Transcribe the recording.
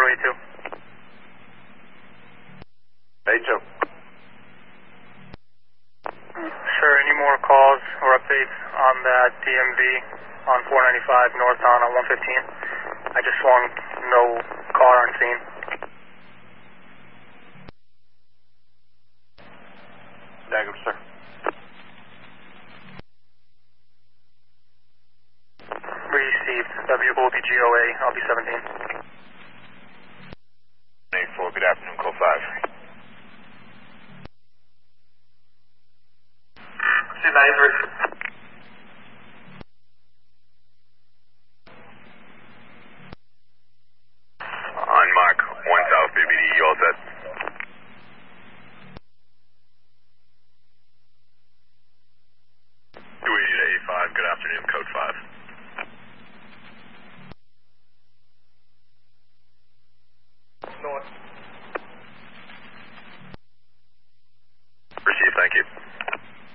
082. 82. Sure, any more calls or updates on that DMV on 495 northbound on 115? I just swung, no car on scene. Negative, sir. Received. W will be GOA. I'll be 17. 84, good afternoon, call 5. See, 93.